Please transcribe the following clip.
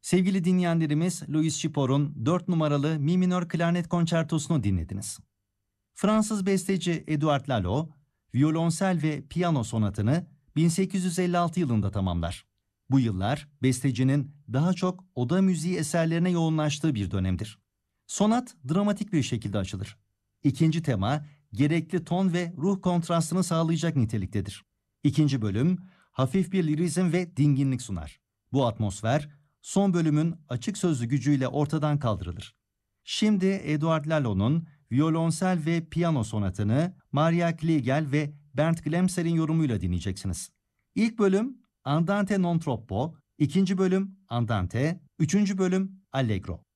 Sevgili dinleyenlerimiz, Louis Chipor'un 4 numaralı Mi minör klarnet konçertosunu dinlediniz. Fransız besteci Édouard Lalo, violonsel ve piyano sonatını 1856 yılında tamamlar. Bu yıllar bestecinin daha çok oda müziği eserlerine yoğunlaştığı bir dönemdir. Sonat dramatik bir şekilde açılır. İkinci tema gerekli ton ve ruh kontrastını sağlayacak niteliktedir. İkinci bölüm hafif bir lirizm ve dinginlik sunar. Bu atmosfer son bölümün açık sözlü gücüyle ortadan kaldırılır. Şimdi Édouard Lalo'nun violonsel ve piyano sonatını Maria Kliegel ve Bernd Glemser'in yorumuyla dinleyeceksiniz. İlk bölüm Andante non troppo, ikinci bölüm Andante, üçüncü bölüm Allegro.